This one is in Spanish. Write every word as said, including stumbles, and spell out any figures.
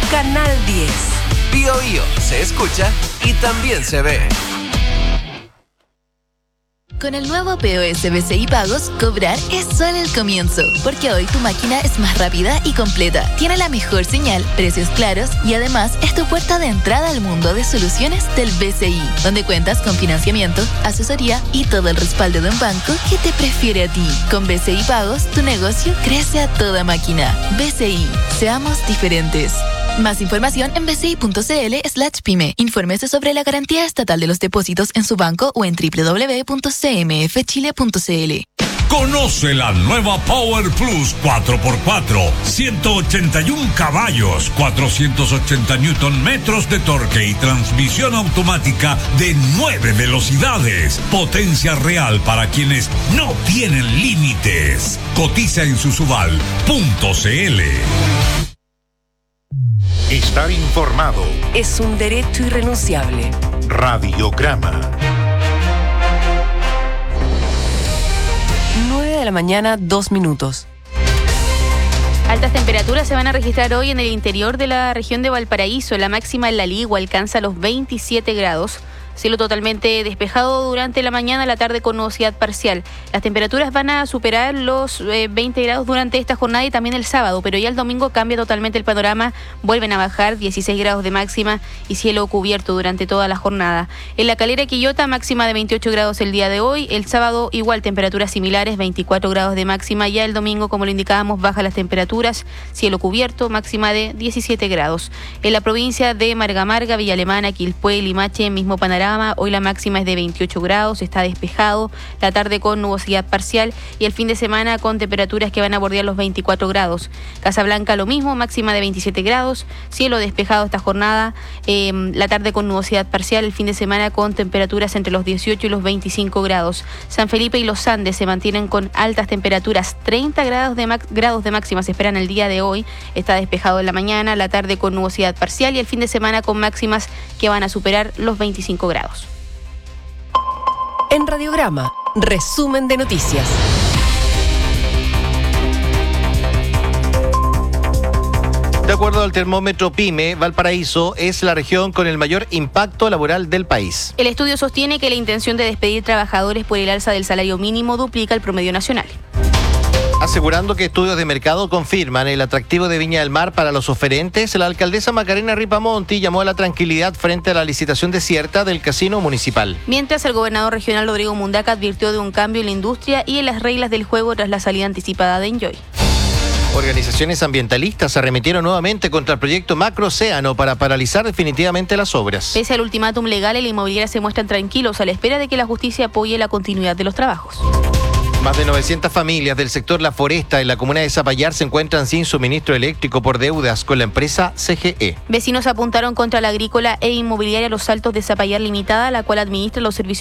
Canal diez. Bio Bio se escucha y también se ve. Con el nuevo P O S B C I Pagos, cobrar es solo el comienzo, porque hoy tu máquina es más rápida y completa, tiene la mejor señal, precios claros y además es tu puerta de entrada al mundo de soluciones del B C I, donde cuentas con financiamiento, asesoría y todo el respaldo de un banco que te prefiere a ti. Con B C I Pagos, tu negocio crece a toda máquina. B C I, seamos diferentes. Más información en bci.cl slash pyme. Infórmese sobre la garantía estatal de los depósitos en su banco o en doble u doble u doble u punto c m f chile punto c l. Conoce la nueva Power Plus cuatro por cuatro, ciento ochenta y uno caballos, cuatrocientos ochenta newton metros de torque y transmisión automática de nueve velocidades. Potencia real para quienes no tienen límites. Cotiza en susubal punto c l. Estar informado es un derecho irrenunciable. Radiograma. nueve de la mañana, dos minutos. Altas temperaturas se van a registrar hoy en el interior de la región de Valparaíso. La máxima en La Ligua alcanza los veintisiete grados. Cielo totalmente despejado durante la mañana, la tarde con nubosidad parcial. Las temperaturas van a superar los eh, veinte grados durante esta jornada y también el sábado, pero ya el domingo cambia totalmente el panorama. Vuelven a bajar dieciséis grados de máxima y cielo cubierto durante toda la jornada. En La Calera, Quillota, máxima de veintiocho grados el día de hoy. El sábado igual temperaturas similares, veinticuatro grados de máxima. Ya el domingo, como lo indicábamos, baja las temperaturas, cielo cubierto, máxima de diecisiete grados. En la provincia de Marga Marga, Villa Alemana, Quilpué, Limache, mismo panorama. Hoy la máxima es de veintiocho grados, está despejado, la tarde con nubosidad parcial y el fin de semana con temperaturas que van a bordear los veinticuatro grados. Casablanca lo mismo, máxima de veintisiete grados, cielo despejado esta jornada, eh, la tarde con nubosidad parcial, el fin de semana con temperaturas entre los dieciocho y los veinticinco grados. San Felipe y Los Andes se mantienen con altas temperaturas, treinta grados de, max, grados de máxima se esperan el día de hoy, está despejado en la mañana, la tarde con nubosidad parcial y el fin de semana con máximas que van a superar los veinticinco grados. En Radiograma, resumen de noticias. De acuerdo al termómetro PYME, Valparaíso es la región con el mayor impacto laboral del país. El estudio sostiene que la intención de despedir trabajadores por el alza del salario mínimo duplica el promedio nacional. Asegurando que estudios de mercado confirman el atractivo de Viña del Mar para los oferentes, la alcaldesa Macarena Ripamonti llamó a la tranquilidad frente a la licitación desierta del casino municipal. Mientras el gobernador regional Rodrigo Mundaca advirtió de un cambio en la industria y en las reglas del juego tras la salida anticipada de Enjoy. Organizaciones ambientalistas arremetieron nuevamente contra el proyecto Macroocéano para paralizar definitivamente las obras. Pese al ultimátum legal, el inmobiliaria se muestran tranquilos a la espera de que la justicia apoye la continuidad de los trabajos. Más de novecientas familias del sector La Foresta en la comuna de Zapallar se encuentran sin suministro eléctrico por deudas con la empresa C G E. Vecinos apuntaron contra la agrícola e inmobiliaria Los Altos de Zapallar Limitada, la cual administra los servicios